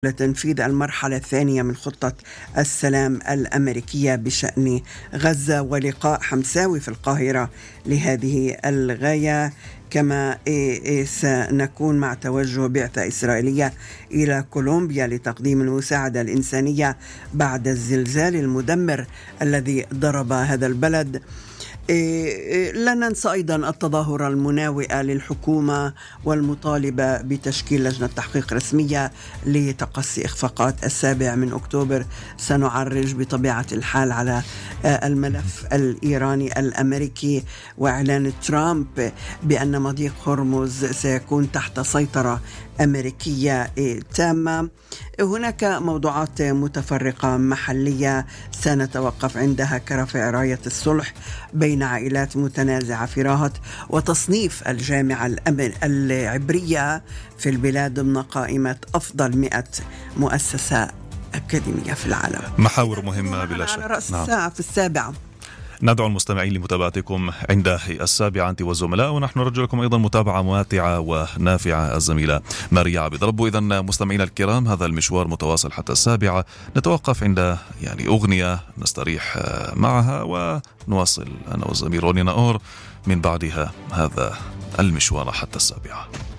لتنفيذ المرحلة الثانية من خطة السلام الأمريكية بشأن غزة، ولقاء حمساوي في القاهرة لهذه الغاية. كما سنكون مع توجه بعثة إسرائيلية إلى كولومبيا لتقديم المساعدة الإنسانية بعد الزلزال المدمر الذي ضرب هذا البلد. لا ننسى أيضا التظاهرة المناوئة للحكومة والمطالبة بتشكيل لجنة تحقيق رسمية لتقصي إخفاقات 7 أكتوبر. سنعرج بطبيعة الحال على الملف الإيراني الأمريكي وإعلان ترامب بأن مضيق هرمز سيكون تحت سيطرة أمريكية تامة. هناك موضوعات متفرقة محلية سنتوقف عندها كرفع راية الصلح بين عائلات متنازعة في راهط، وتصنيف الجامعة العبرية في البلاد ضمن قائمة أفضل 100 مؤسسة أكاديمية في العالم. محاور مهمة بلا شك. على رأس الساعة في 7. ندعو المستمعين لمتابعتكم عند 7 أنت والزملاء، ونحن نرجو لكم أيضا متابعة ماتعة ونافعة الزميلة ماريا عبد رب. إذا مستمعينا الكرام، هذا المشوار متواصل حتى 7. نتوقف عند أغنية نستريح معها ونواصل أنا والزميل روني ناور من بعدها هذا المشوار حتى 7.